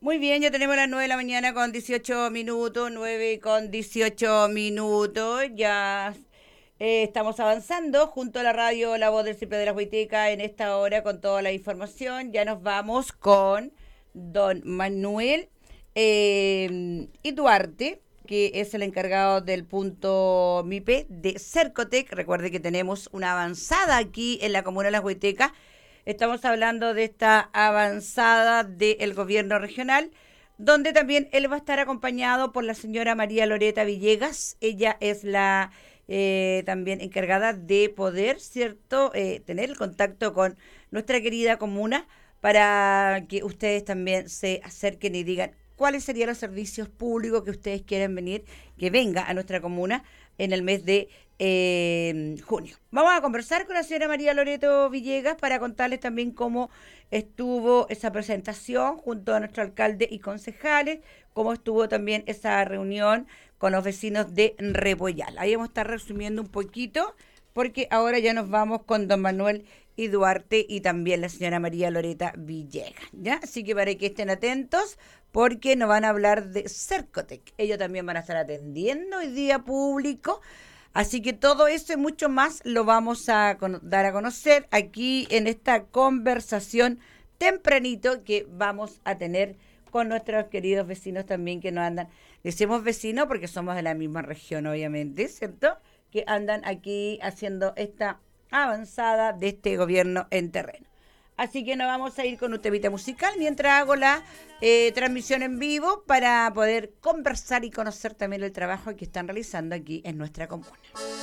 Muy bien, ya tenemos las 9 de la mañana con 18 minutos, 9 con 18 minutos. Ya estamos avanzando junto a la radio La Voz del Siempre de la Huiteca en esta hora con toda la información. Ya nos vamos con don Manuel y Duarte, que es el encargado del punto MIPE de Cercotec. Recuerde que tenemos una avanzada aquí en la comuna de La Huiteca. Estamos hablando de esta avanzada del gobierno regional, donde también él va a estar acompañado por la señora María Loreta Villegas. Ella es la también encargada de poder, ¿cierto?, tener el contacto con nuestra querida comuna para que ustedes también se acerquen y digan cuáles serían los servicios públicos que ustedes quieren venir, que venga a nuestra comuna en el mes de junio. Vamos a conversar con la señora María Loreto Villegas para contarles también cómo estuvo esa presentación junto a nuestro alcalde y concejales, cómo estuvo también esa reunión con los vecinos de Repollal. Ahí vamos a estar resumiendo un poquito, porque ahora ya nos vamos con don Manuel y Duarte y también la señora María Loreta Villegas, ¿ya? Así que para que estén atentos, porque nos van a hablar de Cercotec. Ellos también van a estar atendiendo hoy día público. Así que todo eso y mucho más lo vamos a dar a conocer aquí en esta conversación tempranito que vamos a tener con nuestros queridos vecinos también que nos andan. Decimos vecinos porque somos de la misma región, obviamente, ¿cierto? Que andan aquí haciendo esta avanzada de este gobierno en terreno. Así que nos vamos a ir con un temita musical mientras hago la transmisión en vivo para poder conversar y conocer también el trabajo que están realizando aquí en nuestra comuna.